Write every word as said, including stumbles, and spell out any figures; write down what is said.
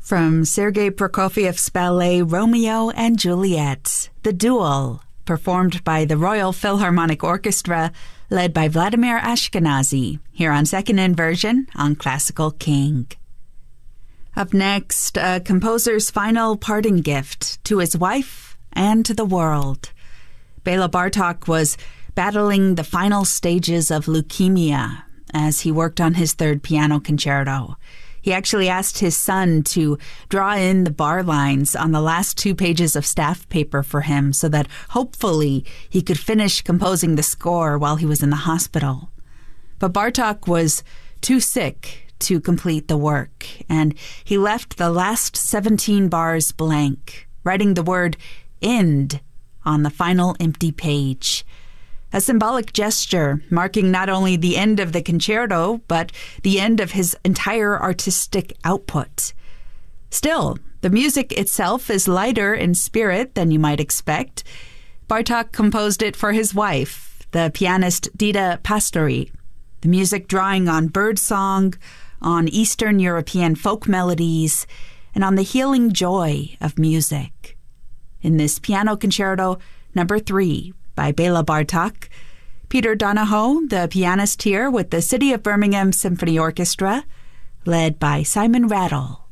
From Sergei Prokofiev's ballet Romeo and Juliet, The Duel, performed by the Royal Philharmonic Orchestra, led by Vladimir Ashkenazy, here on Second Inversion on Classical King. Up next, a composer's final parting gift to his wife and to the world. Bela Bartok was battling the final stages of leukemia as he worked on his third piano concerto. He actually asked his son to draw in the bar lines on the last two pages of staff paper for him so that hopefully he could finish composing the score while he was in the hospital. But Bartok was too sick to complete the work, and he left the last seventeen bars blank, writing the word "end" on the final empty page. A symbolic gesture marking not only the end of the concerto, but the end of his entire artistic output. Still, the music itself is lighter in spirit than you might expect. Bartok composed it for his wife, the pianist Dita Pastori, the music drawing on birdsong, on Eastern European folk melodies, and on the healing joy of music. In this piano concerto, number three, by Bela Bartok, Peter Donahoe, the pianist here with the City of Birmingham Symphony Orchestra, led by Simon Rattle.